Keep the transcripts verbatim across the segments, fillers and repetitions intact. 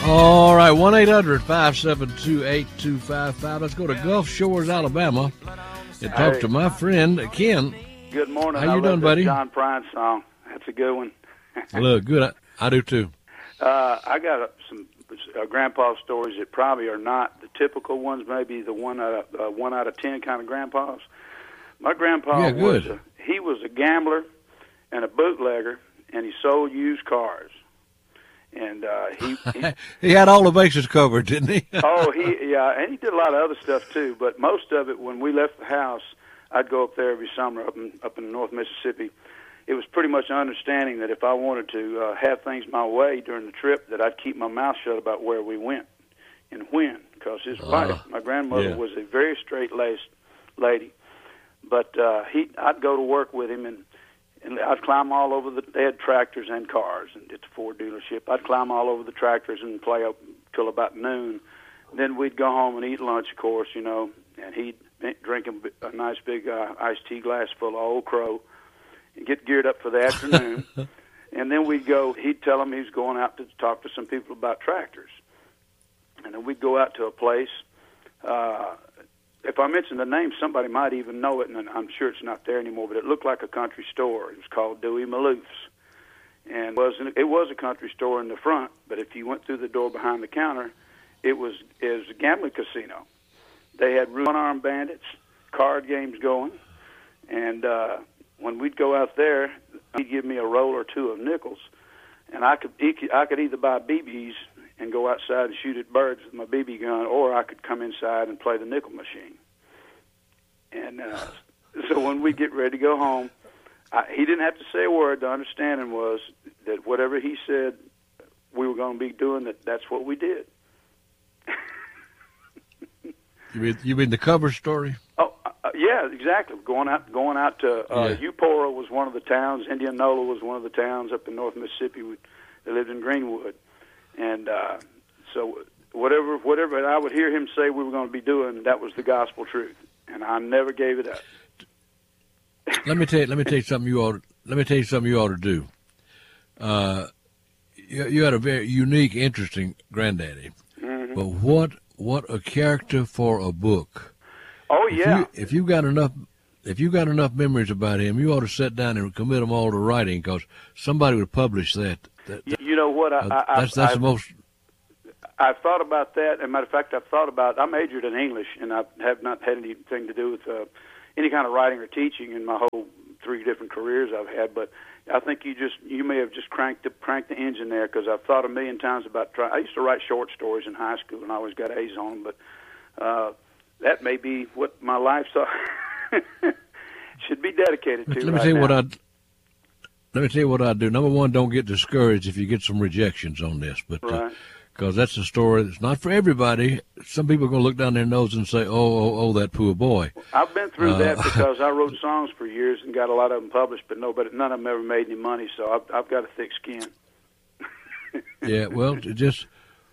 All right, one eight hundred five seven two eight two five five. Let's go to Gulf Shores, Alabama, and talk Hey. to my friend Ken. Good morning. How you I love doing, that buddy? John Prine song. That's a good one. Look, good. I, I do too. Uh, I got uh, some uh, grandpa stories that probably are not the typical ones. Maybe the one out of uh, one out of ten kind of grandpas. My grandpa Yeah, was good. a, he was a gambler and a bootlegger, and he sold used cars. And uh, he, he He had all the bases covered, didn't he? oh he yeah, and he did a lot of other stuff too. But most of it, when we left the house, I'd go up there every summer up in up in North Mississippi. It was pretty much an understanding that if I wanted to uh, have things my way during the trip, that I'd keep my mouth shut about where we went and when, because his Uh, wife, my grandmother, yeah. was a very straight-laced lady. But uh, he, I'd go to work with him, and, and I'd climb all over the. They had tractors and cars, and it's a Ford dealership. I'd climb all over the tractors and play up till about noon. Then we'd go home and eat lunch, of course, you know, and he'd drink a, a nice big uh, iced tea glass full of Old Crow and get geared up for the afternoon. And then we'd go, he'd tell him he was going out to talk to some people about tractors. And then we'd go out to a place. Uh, if I mention the name, somebody might even know it, and I'm sure it's not there anymore, but it looked like a country store. It was called Dewey Maloof's. And it was, it was a country store in the front, but if you went through the door behind the counter, it was, it was a gambling casino. They had one-armed bandits, card games going, and uh, when we'd go out there, he'd give me a roll or two of nickels, and I could I could either buy B Bs and go outside and shoot at birds with my B B gun, or I could come inside and play the nickel machine. And uh, so when we get ready to go home, I, he didn't have to say a word. The understanding was that whatever he said we were going to be doing, that that's what we did. You mean, you mean the cover story? Oh, uh, yeah, exactly. Going out, going out to uh, Yeah. Eupora was one of the towns. Indianola was one of the towns up in North Mississippi. We, they lived in Greenwood, and uh, so whatever, whatever I would hear him say we were going to be doing, that was the gospel truth, and I never gave it up. Let me tell you. Let me tell you something. You ought. Let me tell you something you ought to do. Uh, you, you had a very unique, interesting granddaddy. Mm-hmm. But what what a character for a book. Oh If yeah, you, if you got enough, if you got enough memories about him, you ought to sit down and commit them all to writing, because somebody would publish that. that, you, that you know what? I, uh, I, that's that's I, the most. I've thought about that. As a matter of fact, I've thought about. I majored in English, and I have not had anything to do with uh, any kind of writing or teaching in my whole three different careers I've had. But I think you just you may have just cranked the cranked the engine there, because I've thought a million times about trying. I used to write short stories in high school, and I always got A's on them. But uh, that may be what my life should be dedicated to. Let me right tell you now. what I. Let me tell you what I do. Number one, don't get discouraged if you get some rejections on this, but Right. because that's a story that's not for everybody. Some people are going to look down their nose and say, "Oh, oh, oh, that poor boy." I've been through Uh, that because I wrote songs for years and got a lot of them published, but nobody, none of them ever made any money. So I've, I've got a thick skin. Yeah, well, to just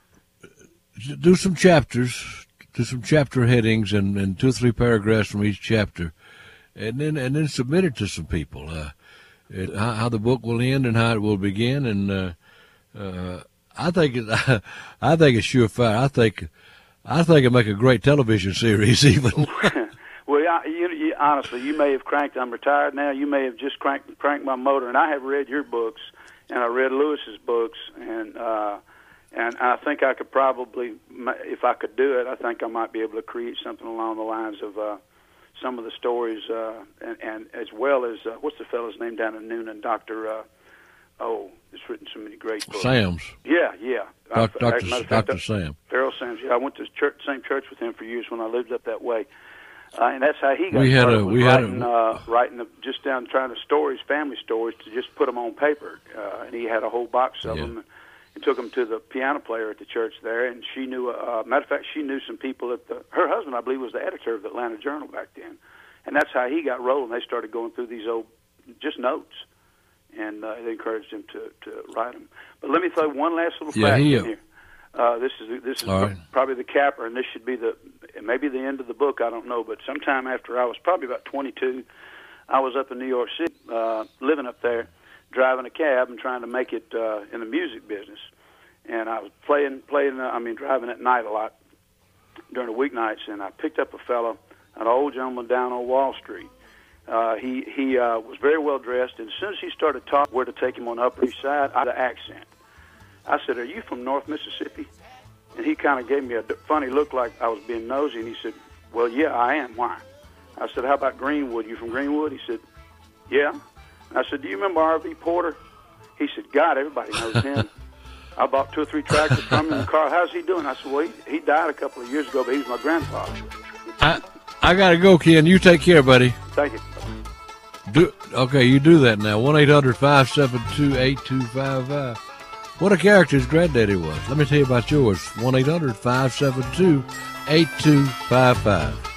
do some chapters, do some chapter headings, and, and two or three paragraphs from each chapter, and then and then submit it to some people. Uh, it, how, how the book will end and how it will begin, and uh, uh, I think it, I think it's surefire. I think I think it'll make a great television series, even. Well, I, you, you, honestly, you may have cranked. I'm retired now. You may have just cranked cranked my motor, and I have read your books, and I read Lewis's books, and uh, and I think I could probably, if I could do it, I think I might be able to create something along the lines of uh, some of the stories, uh, and, and as well as uh, what's the fellow's name down in Noonan, Doctor Uh, oh, he's written so many great books. Sam's. Yeah, yeah. Doctor I- Doctor matter of fact, Doctor Sam. Farrell Sams. Yeah, I went to church, same church with him for years when I lived up that way. Uh, and that's how he got We had started, a- was we had a- writing, uh, writing the, just down trying to stories, family stories, to just put them on paper. Uh, and he had a whole box of Yeah. them, and took them to the piano player at the church there. And she knew, uh, matter of fact, she knew some people at the. Her husband, I believe, was the editor of the Atlanta Journal back then, and that's how he got rolling. They started going through these old just notes, and uh, they encouraged him to to write them. But let me throw one last little Yeah, fact he, in uh, here. Uh, this is this is All right. probably the capper, and this should be the maybe the end of the book. I don't know, but sometime after I was probably about twenty-two, I was up in New York City, uh, living up there, driving a cab and trying to make it uh, in the music business. and I was playing, playing. Uh, I mean, driving at night a lot during the weeknights, and I picked up a fellow, an old gentleman down on Wall Street. Uh, he he uh, was very well dressed, and as soon as he started talking where to take him on the Upper East Side, I had an accent. I said, "Are you from North Mississippi?" And he kind of gave me a funny look, like I was being nosy, and he said, "Well, yeah, I am. Why?" I said, "How about Greenwood? You from Greenwood?" He said, "Yeah." I said, "Do you remember R V Porter?" He said, "God, everybody knows him. I bought two or three tractors from him in the car. How's he doing?" I said, "Well, he, he died a couple of years ago, but he was my grandfather." I I gotta go, Ken. You take care, buddy. Thank you. Do okay. You do that now. One eight hundred five seven two eight two five five. What a character his granddaddy was. Let me tell you about yours. One eight hundred five seven two eight two five five.